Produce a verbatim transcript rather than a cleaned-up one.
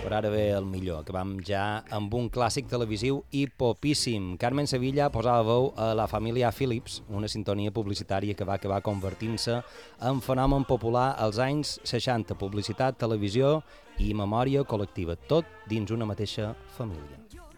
però ara ve el millor. Acabam ja amb un clàssic televisiu i popíssim. Carmen Sevilla posava veu a La Família Phillips, una sintonia publicitària que va acabar convertint-se en fenomen popular als anys seixanta. Publicitat, televisió i memòria col·lectiva, tot dins una mateixa família.